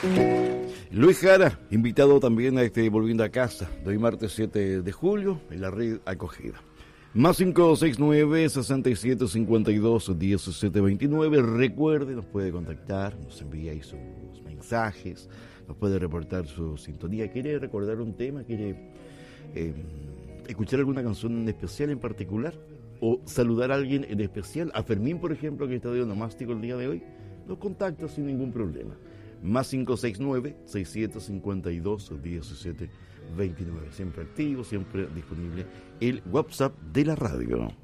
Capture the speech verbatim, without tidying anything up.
Luis Jara, invitado también a este Volviendo a Casa, de hoy martes siete de julio, en la red Acogida. Más cinco seis nueve, seis siete cinco dos, diecisiete veintinueve. Recuerde, nos puede contactar, nos envía ahí sus mensajes, nos puede reportar su sintonía. ¿Quiere recordar un tema? ¿Quiere eh, escuchar alguna canción en especial en particular? ¿O saludar a alguien en especial? A Fermín, por ejemplo, que está de onomástico el día de hoy. Los contacta sin ningún problema. Más cinco seis nueve, seis siete cinco dos, diecisiete veintinueve. Siempre activo, siempre disponible el WhatsApp de la radio.